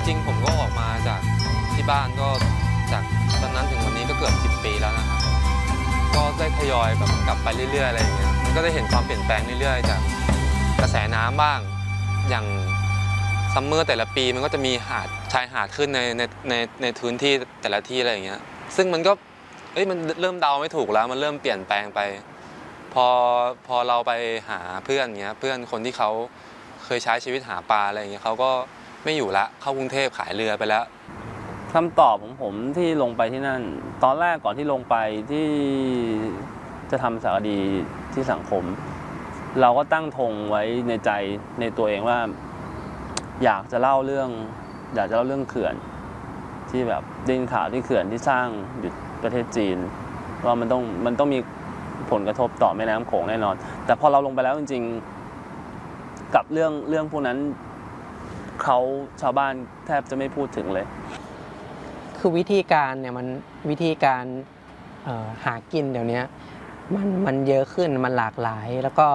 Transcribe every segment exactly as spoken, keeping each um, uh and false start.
ริงๆผมก็ออกมาจากที่บ้านก็จากตอนนั้นถึงวันนี้ก็เกือบสิบปีแล้วนะครับก็ได้ทยอยแบบกลับไปเรื่อยๆอะไรอย่างเงี้ยมันก็ได้เห็นความเปลี่ยนแปลงเรื่อยๆจากกระแสน้ำบ้างอย่างซัมเมอร์แต่ละปีมันก็จะมีหาดชายหาดขึ้นในในในในพื้นที่แต่ละที่อะไรอย่างเงี้ยซึ่งมันก็เอ้ยมันเริ่มเดาไม่ถูกแล้วมันเริ่มเปลี่ยนแปลงไปพอพอเราไปหาเพื่อนเงี้ยเพื่อนคนที่เขาเคยใช้ชีวิตหาปลาอะไรอย่างเงี้ยเขาก็ไม่อยู่ละเข้ากรุงเทพขายเรือไปแล้วคำตอบของผมที่ลงไปที่นั่นตอนแรกก่อนที่ลงไปที่จะทำสารคดีที่สังคมเราก็ตั้งธงไว้ในใจในตัวเองว่าอยากจะเล่าเรื่องอยากจะเล่าเรื่องเขื่อนที่แบบได้ยินข่าวที่เขื่อนที่สร้างอยู่ประเทศจีนว่ามันต้องมันต้องมีผลกระทบต่อแม่น้ำโขงแน่นอนแต่พอเราลงไปแล้วจริงๆกับเรื่องเรื่องพวกนั้นเขาชาวบ้านแทบจะไม่พูดถึงเลยคือวิธีการเนี่ยมันวิธีการหากินเดี๋ยวนี้มันมันเยอะขึ้นมันหลากหลายแล้วก็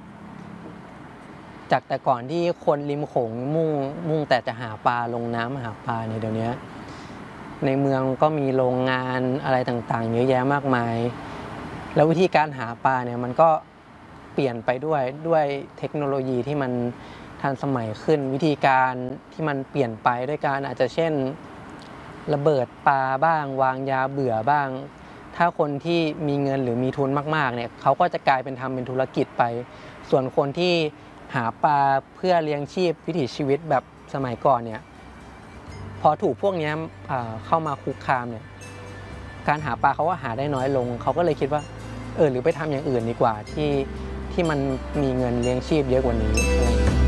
จากแต่ก่อนที่คนริมโขงมุ่งมุ่งแต่จะหาปลาลงน้ำหาปลาเนี่ยเดี๋ยวนี้ในเมืองก็มีโรงงานอะไรต่างๆเยอะแยะมากมายแล้ววิธีการหาปลาเนี่ยมันก็เปลี่ยนไปด้วยด้วยเทคโนโลยีที่มันทันสมัยขึ้นวิธีการที่มันเปลี่ยนไปด้วยการอาจจะเช่นระเบิดปลาบ้างวางยาเบื่อบ้างถ้าคนที่มีเงินหรือมีทุนมากๆเนี่ยเขาก็จะกลายเป็นทำเป็นธุรกิจไปส่วนคนที่หาปลาเพื่อเลี้ยงชีพวิถีชีวิตแบบสมัยก่อนเนี่ยพอถูกพวกนี้เข้ามาคุกคามเนี่ยการหาปลาเขาก็หาได้น้อยลงเขาก็เลยคิดว่าเออหรือไปทำอย่างอื่นดีกว่าที่ที่มันมีเงินเลี้ยงชีพเยอะกว่านี้